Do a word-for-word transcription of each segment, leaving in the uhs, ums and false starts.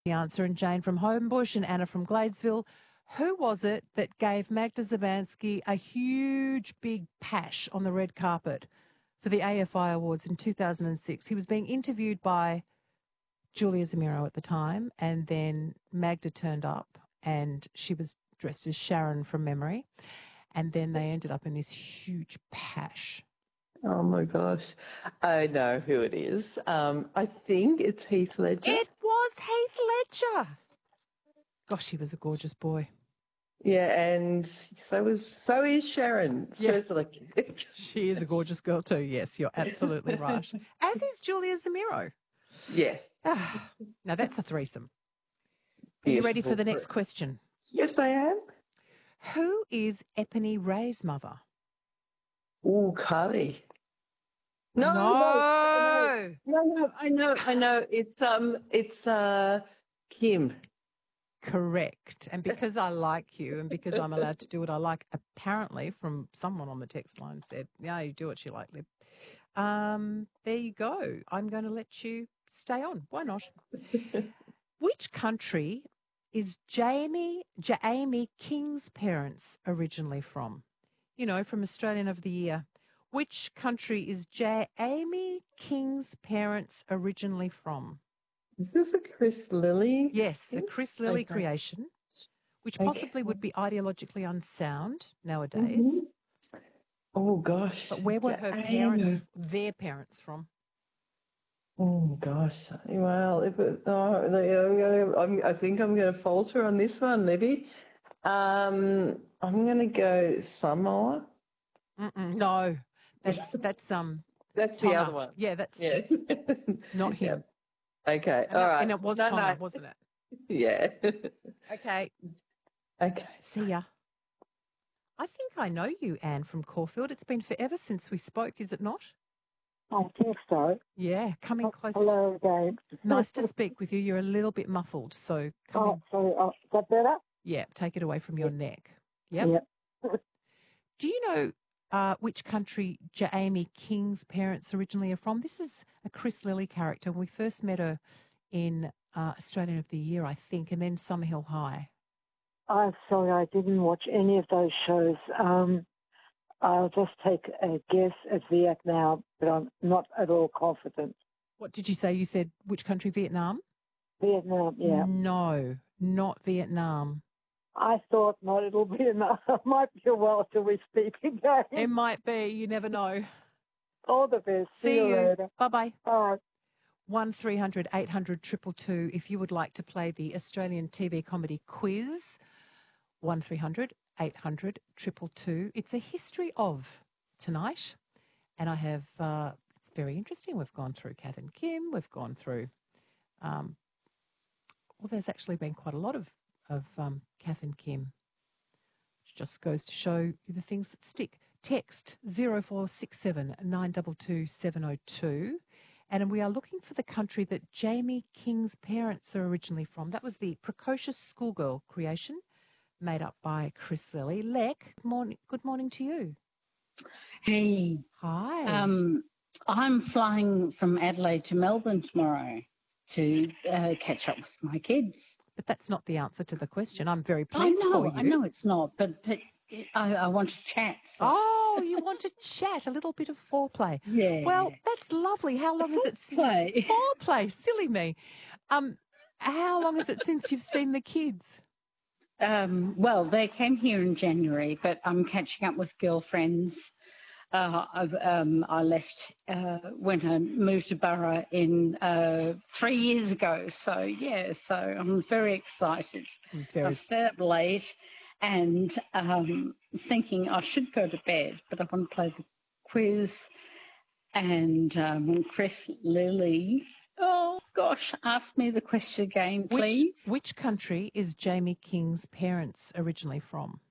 The answer, and Jane from Homebush and Anna from Gladesville. Who was it that gave Magda Szubanski a huge, big pash on the red carpet for the A F I Awards in two thousand six? He was being interviewed by Julia Zemiro at the time, and then Magda turned up and she was dressed as Sharon from memory, and then they ended up in this huge pash. Oh, my gosh. I know who it is. Um, I think it's Heath Ledger. It was Heath Ledger. Gosh, he was a gorgeous boy. Yeah, and so was so is Sharon. Yeah. Yeah. She is a gorgeous girl too. Yes, you're absolutely right. As is Julia Zemiro. Yes. Ah, now that's a threesome. Are you ready for the next question? Yes, I am. Who is Epony Ray's mother? Oh, Carly. No, no, no, no, no, I know, I know. It's um, it's uh, Kim. Correct. And because I like you and because I'm allowed to do what I like, apparently from someone on the text line said, yeah, you do what you like, Lib. Um, there you go. I'm going to let you stay on. Why not? Which country is Jamie, Jamie King's parents originally from? You know, from Australian of the Year. Which country is Jamie King's parents originally from? Is this a Chris Lilly? Yes, a Chris Lilly Okay. creation, which Okay. possibly would be ideologically unsound nowadays. Mm-hmm. Oh, gosh. But where were her Jane. parents, their parents from? Oh, gosh. Well, if it, oh, I'm gonna, I'm, I think I'm going to falter on this one, Libby. Um, I'm going to go Samoa. Mm-mm, no, that's that's um. That's Tonga. the other one. Yeah, that's Yeah. not him. Yep. Okay, and all it, right. And it was no, Tonga, no. wasn't it? Yeah. Okay. Okay. See ya. I think I know you, Anne from Caulfield. It's been forever since we spoke, is it not? I think so. Yeah, coming close. Hello again. Nice to speak with you. You're a little bit muffled, so come Oh, in. sorry. Oh, is that better? Yeah, take it away from your neck. Yep. Yep. Do you know uh, which country Jamie King's parents originally are from? This is a Chris Lilly character. We first met her in uh, Australian of the Year, I think, and then Summerhill High. I'm sorry, I didn't watch any of those shows. Um, I'll just take a guess at Vietnam, but I'm not at all confident. What did you say? You said which country? Vietnam? Vietnam, yeah. No, not Vietnam. I thought not, it'll be enough. It might be a while till we speak again. It might be. You never know. All the best. See, See you. you. later. Bye-bye. Bye. one three hundred eight hundred two two two if you would like to play the Australian T V comedy quiz. one three hundred eight hundred two two two. It's a history of tonight. And I have, uh, it's very interesting. We've gone through Kath and Kim. We've gone through, um, well, there's actually been quite a lot of, of um, Kath and Kim. Which just goes to show you the things that stick. Text zero four six seven nine two two seven zero two. And we are looking for the country that Jamie King's parents are originally from. That was the Precocious Schoolgirl creation made up by Chris Lilly. Lek, good morning, good morning to you. Hey. Hi. Um, I'm flying from Adelaide to Melbourne tomorrow to uh, catch up with my kids. But that's not the answer to the question. I'm very I pleased know, for you. I know it's not, but, but I, I want to chat. So. Oh, you want to chat, a little bit of foreplay. Yeah. Well, that's lovely. How long is it since... Foreplay. Foreplay, silly me. Um, how long is it since you've seen the kids? Um, well, they came here in January, but I'm catching up with girlfriends. Uh, I've, um, I left uh, when I moved to Burra in uh, three years ago. So, yeah, so I'm very excited. Very... I've stayed up late and um, thinking I should go to bed, but I want to play the quiz. And um, Chris Lilly, oh, gosh, ask me the question again, please. Which, which country is Jamie King's parents originally from?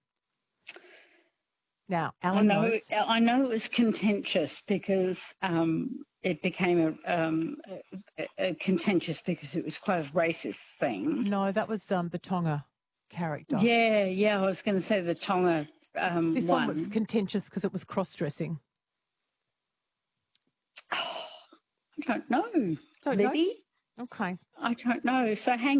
Now, Alan I know, knows. I know it was contentious because um, it became a, um, a, a contentious because it was quite a racist thing. No, that was um, the Tonga character. Yeah, yeah, I was going to say the Tonga um, This one. one was contentious because it was cross-dressing. Oh, I don't know, Don't Libby. know? Okay. I don't know. So hang